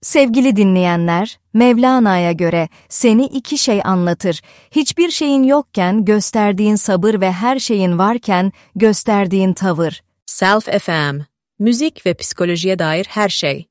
Sevgili dinleyenler, Mevlana'ya göre seni iki şey anlatır. Hiçbir şeyin yokken gösterdiğin sabır ve her şeyin varken gösterdiğin tavır. Self FM, müzik ve psikolojiye dair her şey.